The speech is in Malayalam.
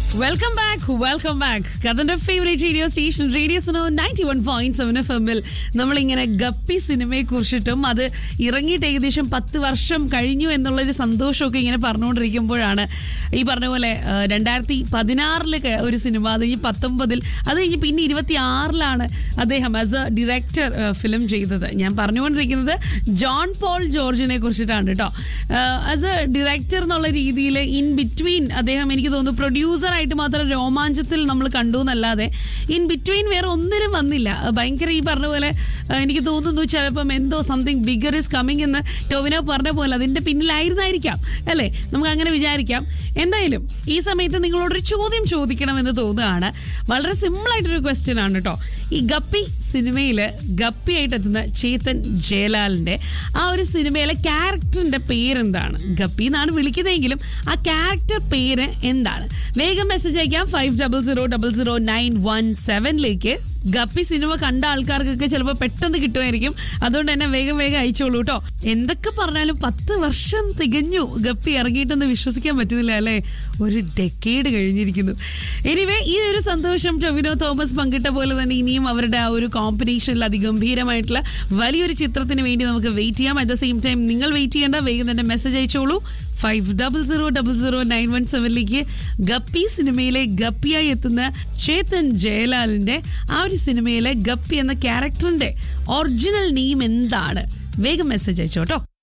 Welcome back കഥന്റെ favourite radio station radio Suno 91.7 FM-ൽ നമ്മളിങ്ങനെ ഗപ്പി സിനിമയെ കുറിച്ചിട്ടും അത് ഇറങ്ങിയിട്ട് ഏകദേശം 10 വർഷം കഴിഞ്ഞു എന്നുള്ളൊരു സന്തോഷമൊക്കെ ഇങ്ങനെ പറഞ്ഞുകൊണ്ടിരിക്കുമ്പോഴാണ് ഈ പറഞ്ഞ പോലെ 2016 ഒരു സിനിമ, അത് കഴിഞ്ഞ് 19 അത് കഴിഞ്ഞ് പിന്നെ 26 അദ്ദേഹം ആസ് എ ഡയറക്ടർ ഫിലിം ചെയ്തത്. ഞാൻ പറഞ്ഞുകൊണ്ടിരിക്കുന്നത് ജോൺ പോൾ ജോർജിനെ കുറിച്ചിട്ടാണ് കേട്ടോ. ആസ് എ ഡയറക്ടർ എന്നുള്ള രീതിയിൽ ഇൻ ബിറ്റ്വീൻ അദ്ദേഹം എനിക്ക് തോന്നുന്നു പ്രൊഡ്യൂസർ ആയിട്ട് മാത്രം രോമാഞ്ചത്തിൽ നമ്മൾ കണ്ടു എന്നല്ലാതെ ഇൻ ബിറ്റ്വീൻ വേറെ ഒന്നിനും വന്നില്ല. ഭയങ്കര ഈ പറഞ്ഞ പോലെ എനിക്ക് തോന്നുന്നു ചിലപ്പം എന്തോ സംതിങ് ബിഗർ ഇസ് കമ്മിങ് എന്ന് ടോവിനോ പറഞ്ഞ പോലെ അതിന്റെ പിന്നിലായിരുന്നായിരിക്കാം അല്ലേ, നമുക്ക് അങ്ങനെ വിചാരിക്കാം. എന്തായാലും ഈ സമയത്ത് നിങ്ങളോടൊരു ചോദ്യം ചോദിക്കണമെന്ന് തോന്നുകയാണ്. വളരെ സിമ്പിൾ ആയിട്ടൊരു ക്വസ്റ്റ്യൻ ആണ് കേട്ടോ. ഈ ഗപ്പി സിനിമയിൽ ഗപ്പിയായിട്ട് എത്തുന്ന ചേതൻ ജയലാലിന്റെ ആ ഒരു സിനിമയിലെ ക്യാരക്ടറിന്റെ പേരെന്താണ്? ഗപ്പി എന്നാണ് വിളിക്കുന്നതെങ്കിലും ആ ക്യാരക്ടർ പേര് എന്താണ്? വേഗം മെസ്സേജ് അയക്കാം 50000917 ഗപ്പി സിനിമ കണ്ട ആൾക്കാർക്കൊക്കെ ചിലപ്പോൾ പെട്ടെന്ന് കിട്ടുമായിരിക്കും. അതുകൊണ്ട് തന്നെ വേഗം അയച്ചോളൂ കേട്ടോ. എന്തൊക്കെ പറഞ്ഞാലും 10 വർഷം തികഞ്ഞു ഗപ്പി ഇറങ്ങിയിട്ടെന്ന് വിശ്വസിക്കാൻ പറ്റുന്നില്ല അല്ലേ. ഒരു ഡെക്കേഡ് കഴിഞ്ഞിരിക്കുന്നു. എനിവേ ഈ ഒരു സന്തോഷം ടൊവിനോ തോമസ് പങ്കിട്ട പോലെ തന്നെ ഇനിയും അവരുടെ ആ ഒരു കോമ്പിനേഷനിൽ അതിഗംഭീരമായിട്ടുള്ള വലിയൊരു ചിത്രത്തിന് വേണ്ടി നമുക്ക് വെയിറ്റ് ചെയ്യാം. അറ്റ് ദ സെയിം ടൈം നിങ്ങൾ വെയിറ്റ് ചെയ്യേണ്ട, വേഗം തന്നെ മെസ്സേജ് അയച്ചോളൂ 50000917 ഗപ്പി സിനിമയിലെ ഗപ്പിയായി എത്തുന്ന ചേതൻ ജയലാലിന്റെ ആ ഒരു സിനിമയിലെ ഗപ്പി എന്ന ക്യാരക്ടറിന്റെ ഒറിജിനൽ നെയിം എന്താണ്? വേഗം മെസ്സേജ് അയച്ചോട്ടോ.